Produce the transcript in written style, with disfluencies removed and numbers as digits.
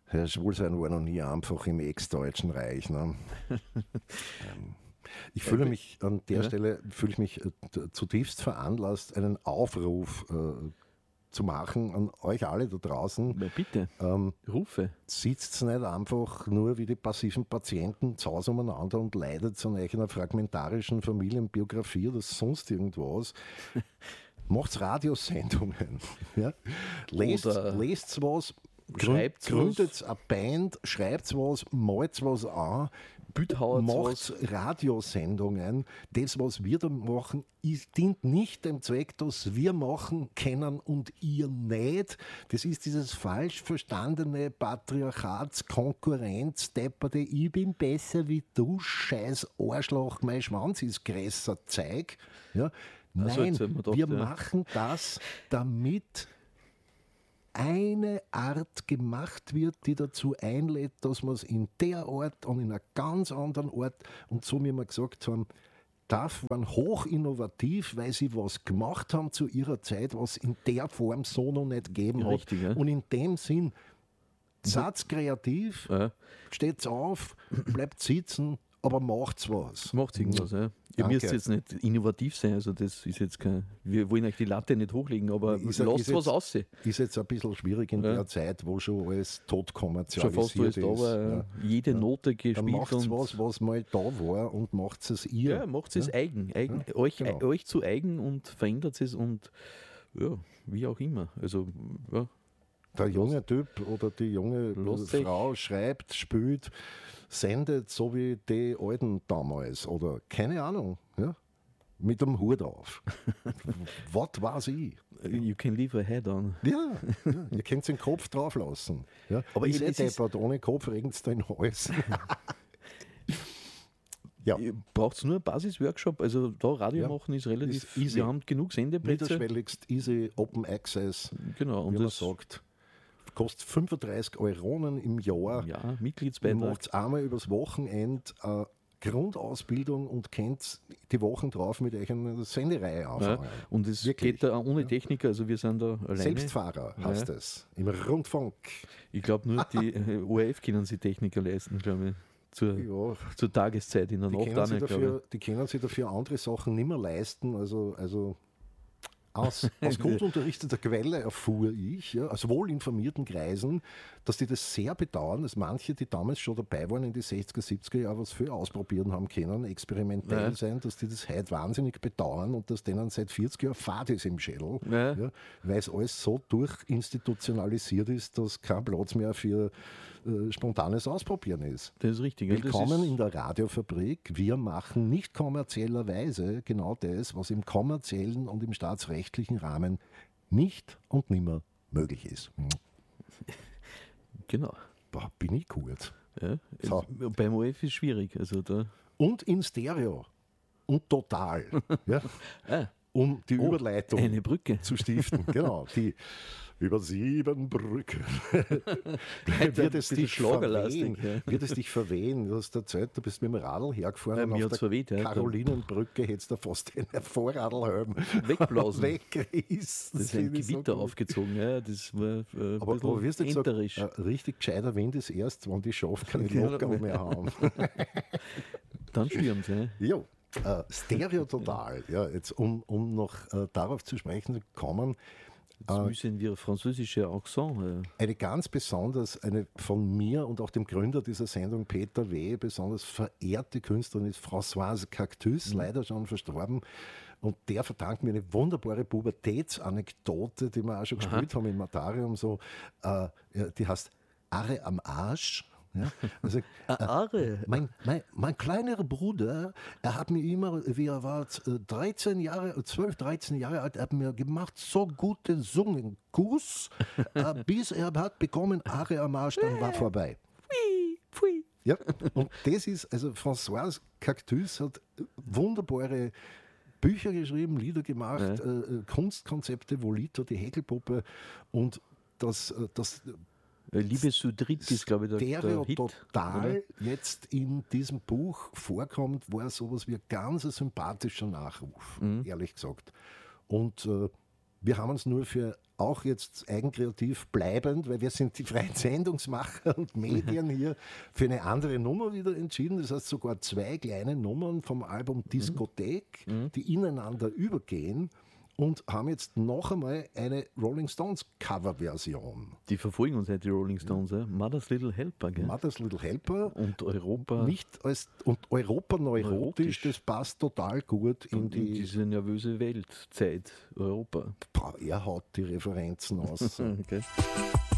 Ja, Schwulsein war noch nie einfach im ex-deutschen Reich. Ne? Ich fühle mich an der Stelle zutiefst veranlasst, einen Aufruf zu machen an euch alle da draußen. Na bitte, Rufe. Sitzt nicht einfach nur wie die passiven Patienten zu Hause umeinander und leidet an einer fragmentarischen Familienbiografie oder sonst irgendwas. Macht's Radiosendungen. Ja? Lest was, gründet eine Band, schreibt was, malt was an, macht Radiosendungen. Das, was wir da machen, dient nicht dem Zweck, dass wir machen können und ihr nicht. Das ist dieses falsch verstandene Patriarchats-Konkurrenz, depperte, ich bin besser wie du, scheiß Arschloch, mein Schwanz ist größer, Zeug. Ja? Nein, wir machen das, damit eine Art gemacht wird, die dazu einlädt, dass man es in der Art und in einer ganz anderen Art, und so wie wir gesagt haben, waren hoch innovativ, weil sie was gemacht haben zu ihrer Zeit, was in der Form so noch nicht gegeben hat. Richtig, ja. Und in dem Sinn, seid kreativ, steht's auf, bleibt sitzen, aber macht's was. Macht irgendwas, ja. Ihr müsst jetzt nicht innovativ sein, also das ist jetzt kein, wir wollen euch die Latte nicht hochlegen, aber lasst was aussehen. Ist jetzt ein bisschen schwierig in der Zeit, wo schon alles tot kommerzialisiert ist. Schon fast alles da war, jede Note gespielt. Dann macht's was mal da war und macht es ihr. Ja, macht es eigen. Euch zu eigen und verändert es und ja, wie auch immer. Also, ja. Der junge Typ oder die junge Frau schreibt, spielt, sendet, so wie die Alten damals oder keine Ahnung, ja, mit dem Hut auf. Was weiß ich? You can leave a head on. Ja, ihr könnt den Kopf drauf lassen. Ja. Aber ist deppert, ohne Kopf regnet den Hals. Ja. Ihr braucht nur einen Basis-Workshop, also da Radio machen ist relativ easy. Wir haben genug Sendeplätze. Niederschwelligst, easy, Open Access, genau, und wie man sagt. Kostet 35 Euronen im Jahr. Ja, Mitgliedsbeitrag. Macht einmal übers Wochenende Grundausbildung und kennt die Wochen drauf mit euch eine Sendereihe anfangen. Ja, und es geht da ohne Techniker, also wir sind da alleine. Selbstfahrer heißt es, im Rundfunk. Ich glaube nur die ORF können sich Techniker leisten, glaube ich. Zur Tageszeit in der Nacht auch nicht, die können sich dafür andere Sachen nicht mehr leisten, also aus gut unterrichteter Quelle erfuhr ich, aus wohlinformierten Kreisen, dass die das sehr bedauern, dass manche, die damals schon dabei waren in die 60er, 70er Jahre, was viel ausprobieren haben können, experimentell sein, dass die das heute wahnsinnig bedauern und dass denen seit 40 Jahren Fahrt ist im Schädel, weil es alles so durchinstitutionalisiert ist, dass kein Platz mehr für spontanes Ausprobieren ist. Das ist richtig. Willkommen in der Radiofabrik. Wir machen nicht kommerziellerweise genau das, was im kommerziellen und im staatsrechtlichen Rahmen nicht und nimmer möglich ist. Genau. Boah, bin ich gut. Ja, so. Beim ORF ist schwierig. Also da. Und in Stereo. Und total. Ja. Um die Überleitung eine Brücke zu stiften. Genau, die über 7 Brücken. Wird es dich verwehen? Du hast erzählt, du bist mit dem Radl hergefahren und auf der Karolinenbrücke hättest du fast den Vorradlhelm weggerissen. Das ist ein Gewitter so aufgezogen. Ja, das war aber wirst du jetzt sagen, richtig gescheiter Wind ist erst, wenn die Schaft keine Locker mehr haben. Dann stürmt es. Ja. Stereo total. Ja, jetzt um noch darauf zu sprechen zu kommen. Jetzt müssen wir französische Accent. Eine ganz besonders, eine von mir und auch dem Gründer dieser Sendung, Peter W., besonders verehrte Künstlerin ist Françoise Cactus, leider schon verstorben. Und der verdankt mir eine wunderbare Pubertätsanekdote, die wir auch schon gespielt haben in Matarium. So, die heißt Arre am Arsch. Ja, also, mein kleiner Bruder, er hat mir immer, wie er war, 12, 13 Jahre alt, er hat mir gemacht, so guten Zungenkuss, bis er hat bekommen, Arre am Arsch, dann war vorbei. Pfui. Ja, und das ist, also Françoise Cactus hat wunderbare Bücher geschrieben, Lieder gemacht, Kunstkonzepte, Volito, die Häkelpuppe und das Liebe zu dritt ist, glaube ich, der Hit. Total jetzt in diesem Buch vorkommt, war sowas wie ein ganz sympathischer Nachruf, ehrlich gesagt. Und wir haben uns nur für auch jetzt eigenkreativ bleibend, weil wir sind die freien Sendungsmacher und Medien hier, für eine andere Nummer wieder entschieden. Das heißt sogar 2 kleine Nummern vom Album Diskothek, die ineinander übergehen und haben jetzt noch einmal eine Rolling Stones Coverversion. Die verfolgen uns nicht, die Rolling Stones. Mother's Little Helper, gell? Mother's Little Helper. Und Europa. Europa neurotisch, das passt total gut in diese nervöse Weltzeit, Europa. Er haut die Referenzen aus. Okay.